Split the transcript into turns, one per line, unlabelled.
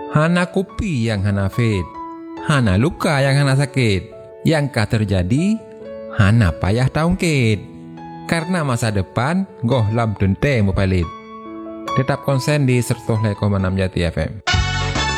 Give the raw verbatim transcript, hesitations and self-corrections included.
Hana kopi yang hana fit, hana luka yang hana sakit. Yang kah terjadi, hana payah taungkit. Karena masa depan goh lam dente mupalit. Tetap konsen di seratus koma enam Jati F M.